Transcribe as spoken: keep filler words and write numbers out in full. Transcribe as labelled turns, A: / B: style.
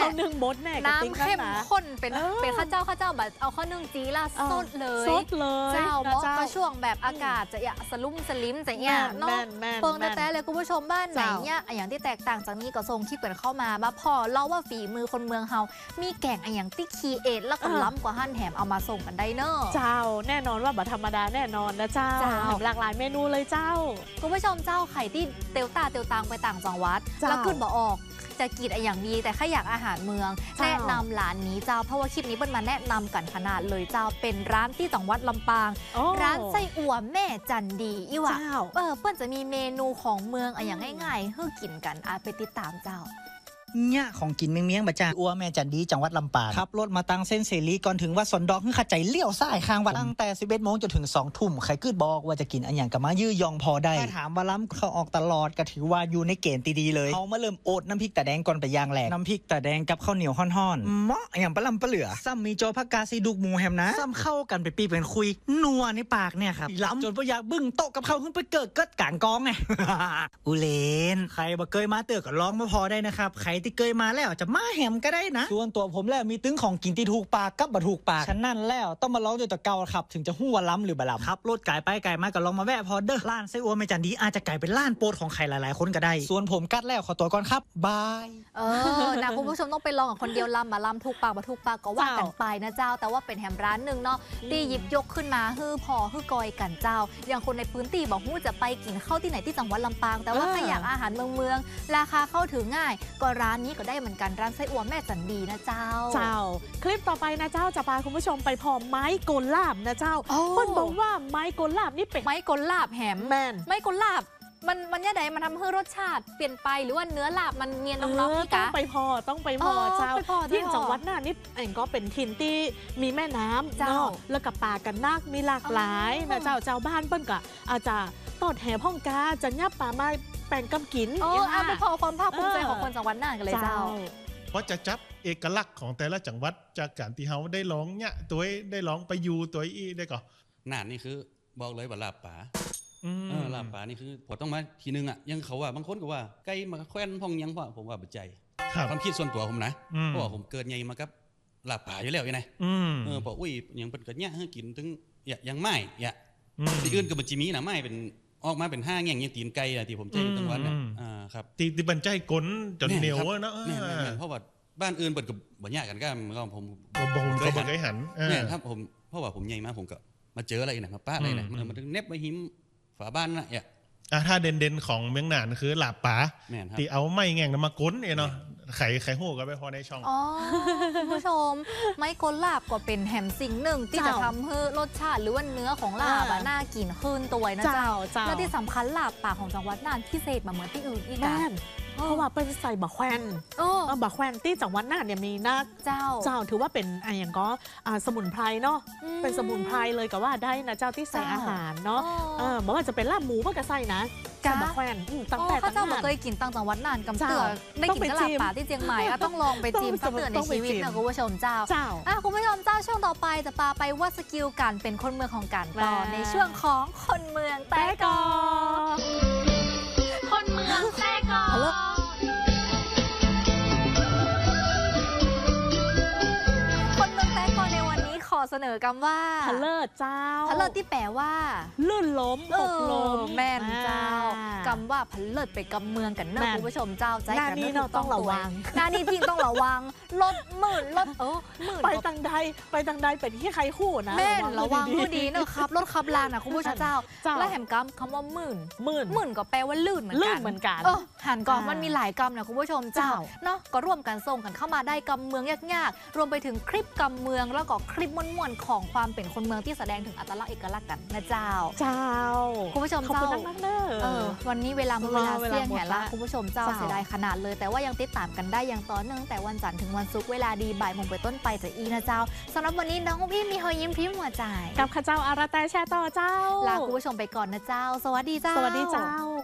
A: ข้าวนึ่งมดแน่
B: น้ำเข้มข้นเป็นเป็นข้าวเจ้าข้าวเจ้าแบบเอาข้าวนึ่งจีล่ะสดเลย
A: สดเลย
B: เจ้าเหมาะกับช่วงแบบอากาศจะอยสลุ่มสลิมจะเนี่ยเนาะเปิงแต่เลยคุณผู้ชมบ้านไหนเนี่ยอย่างที่แตกต่างจากนี้ก็ส่งคลิปกันเข้ามาบ้าพอเล่าว่าฝีมือคนเมืองเฮามีแกงอย่างที่คีเอทแล้วก็ล้ำกว่าหั่นแถมเอามาส่งกันได้เนอะ
A: เจ้าแน่นอนว่าแบบธรรมดาแน่นอนนะเจ้าหลากหลายเมนูเลยเจ้า
B: คุณผู้ชมเจ้าไข่ที่เตียวตาเตียวตังไปต่างจังหวัดแล้วขึ้นบ่ออกจะกินอย่างดีแต่แค่อยากอาหารเมืองแนะนำร้านนี้เจ้าเพราะว่าคลิปนี้เป็นมาแนะนำกันขนาดเลยเจ้าเป็นร้านที่จังหวัดลำปางร้านไส้อั่วแม่จันดีอีวะเออเปิ้ลจะมีเมนูของเมืองอย่างง่ายๆให้กินกันอาไปติดตามเจ้า
C: เนี่ยของกินเมียงๆบะจ่าอัวแม่จันดีจังหวัดลำปางขับรถมาตั้งเส้นเสรีก่อนถึงวัดสนดอกขึ้นขัดใจเลี้ยวซ้ายข้างวัดตั้งแต่สิบเอ็ดโมงจนถึงสองทุ่มใครกึดบอกว่าจะกินอันอย่างกับมายื้อยองพอได้ถามว่าล้ำเขาออกตลอดก็ถือว่าอยู่ในเกณฑ์ดีๆเลยเขามาเริ่มโอดน้ำพริกตาแดงก่อนไปย่างแหลกน้ำพริกตาแดงกับข้าวเหนียวห่อนๆเหมาะอย่างปลาลำปลาเหลือซ้ำมีโจผักกาซีดุกหมูแฮมนะซ้ำเข้ากันไปปีเป็นคุยนัวในปากเนี่ยครับล้ำจนพอยากบึ้งโต๊ะกับเขาขึ้นไปเกิดเกิดกางกองไง อุเลนใครบ่เคยมาเตือก็ร้องมาพอได้นะครับใครที่เคยมาแล้วจะมาแหมก็ได้นะส่วนตัวผมแล้วมีตึ้งของกินที่ถูกปากกับบะถูกปากฉะนั้นแล้วต้องมาลองด้วยตัวเก่าครับถึงจะหู้ว่าล้ำหรือบะล้ำครับรถไก่ไปไก่มาก็ลองมาแวะพอเด้อร้านไส้อั่วแม่จันดีอาจจะกลายเป็นร้านโปรดของใครหลายๆคนก็ได้ส่วนผมกัดแล้วขอตัวก่อนครับบาย
B: เออนะคุณผู้ชมต้องไปลองกับคนเดียวล้ำบะล้ำถูกปากบะถูกปากก็ว่ากันไปนะเจ้าแต่ว่าเป็นแฮมร้านหนึ่งเนาะที่หยิบยกขึ้นมาฮือพอฮือกอยกันเจ้าอย่างคนในพื้นที่บอกหู้จะไปกินข้าวที่ไหนที่จังหวัดลำปางแต่ว่าถ้าอยากอาหารเมืองเมืองราคาเข้าถึงง่ายก็ร้านนี้ก็ได้เหมือนกันร้านไส้อั่วแม่จันดีนะเจ้า
A: เจ้าคลิปต่อไปนะเจ้าจะพาคุณผู้ชมไปพอไม้โกลาบนะเจ้าเปิ้ลบอกว่าไม้โกลาบนี่เป็น
B: ไม้โกลาบแหม
A: แมน
B: ไม้โกลาบมันมันยังไงมันทำให้รสชาติเปลี่ยนไปหรือว่าเนื้อลาบมันเนียนน้องๆพี่กะ
A: ต้องไปพอต้องไปพอเจ้าที่จังหวัดน่านนี่เองก็เป็นถิ่นที่มีแม่น้ำเจ้าแล้วกับป่ากันนักมีหลากหลายนะเจ้าเจ้าบ้านเปิ้ลก็อาจจะตอดแห่พ่องกาจะยับป่าไม้แป่งกำกิน
B: โอ้อาไปพอความภาคภูมิใจของคนจังหวัดน่านกันเลยเจ้า
D: เพราะจะจับเอกลักษณ์ของแต่ละจังหวัดจากการที่เขาได้ร้องเนี่ยตัวได้ร้องไปยูตัวอีได้ก่อน
E: น่านนี่คือบอกเลยว่าลาบป่าเออลาบป่านี่คือพอต้องมาทีนึงอ่ะยังเขาว่าบางคนก็ว่าไก่มาแคว้นพ่องยังว่าผมว่าบัจใจความคิดส่วนตัวผมนะเพราะว่าผมเกิดใหญ่มากับลาบป่าอยู่แล้วยังไงเออบอกอุ้ยยังเป็นกระเนี้ยให้กินถึงยังไม่อย่าที่อื่นก็บัจจิมีนะไม่เป็นออกมาเป็นห้าแง่งยังตีนไก่อะที่ผมใจจังหวัดเนี่ยอ่าครับ
D: ตีตีบันใจก้นจนเหนียวเนาะ
E: เพราะว่าบ้านอื่นเปิดกับบัญญัติกันก็ผม
D: ผมก็เคยหัน
E: เนี่ยครับผมเพราะว่าผมใหญ่มากผมก็มาเจออะไรนะครับป้าอะไรเนี่ยมันถึงเน็บมาหิมฝาบ้านนะเนี่ย
D: อ่ะถ้าเด่นๆของเมืองน่านคือหลาบป่าตีเอาไม้แง่งมาก้นเนาะไข่ไข่หูก็ไปพอในช่อง
B: อ๋อคุณผู้ชมไม้ก้นลาบก็เป็นแฮมสิ่งหนึ่งที่จะทำให้รสชาติหรือว่าเนื้อของลาบน่ากินขึ้นตัวนะเจ้าและที่สำคัญลาบป่าของจังหวัดน่านพิเศษมาเหมือนที่อื่นอีกนะ
A: เพราะว่าเป็นใส่บะแควนบะแควนที่จังหวัดน่านเนี่ยมีนัก
B: เจ้า
A: เจ้าถือว่าเป็นอะไรอย่างก็สมุนไพรเนาะเป็นสมุนไพรเลยก็ว่าได้นะเจ้าที่ใส่อาหารเนาะเออบอกว่าจะเป็นลาบหมูก็กระใส่นะบะแควน
B: ตั้งแต่ตั้งนานเคยกินตั้งจังหวัดน่านกำเตือได้กินกะลาป่าที่เชียงใหม่ต้องลองไปจิ้มสักเตือนในชีวิตนะคุณผู้ชมเจ้าคุณผู้ชมเจ้าช่วงต่อไปจะพาไปว่าสกิลการเป็นคนเมืองของการต่อในช่วงของคนเมืองแต่กอ
F: คนเมืองแต่กอ
B: ขอเสนอคำว่า
A: ทะเลิศเจ้า
B: ทะเลิศที่แปลว่า
A: ลื่นล้มหกล้ม
B: แม่นเจ้าคำว่าทะเลิศไปกำเมืองกันเนอะคุณผู้ชมเจ้าใจ
A: กันนี่เราต้องระวัง
B: หน้านี้จริงต้องระวังรถหมื่นรถเออ
A: หมื่นไปตังใดไปตังใดเป็นที่ใครคู่นะ
B: แม่นระวังก็ดีเนอะครับรถขับลางนะคุณผู้ชมเจ้าและแหมกำคำว่าหมื่น
A: หมื่น
B: หมื่นก็แปลว่าลื่นเหมือนกัน
A: ลื่นเหมือนกัน
B: เออหันก่อนมันมีหลายกำนะคุณผู้ชมเจ้าเนาะก็ร่วมกันส่งกันเข้ามาได้กำเมืองยากๆรวมไปถึงคลิปกำเมืองแล้วก็คลิปม่วนๆของความเป็นคนเมืองที่แสดงถึงอัตลักษณ์เอกลักษณ์กันนะเจ้า
A: เจ้า
B: คุณผู้ชมเจ้าเออวันนี้เวลาเวลาเสี่ยงแห่ละคุณผู้ชมเจ้าเสียดายขนาดเลยแต่ว่ายังติดตามกันได้อย่างต่อเนื่องแต่วันจันทร์ถึงวันศุกร์เวลาดีบ่ายโมงไปต้นไปจะอีนะเจ้าสำหรับวันนี้น้องพี่มีหอยยิ้มพิมพ์หัวใจ
A: กับข้าเจ้าอาราแตแช่ต่อเจ้า
B: ลาคุณผู้ชมไปก่อนนะเจ้าสวัสดีเจ้า
A: สวัสดีเจ้า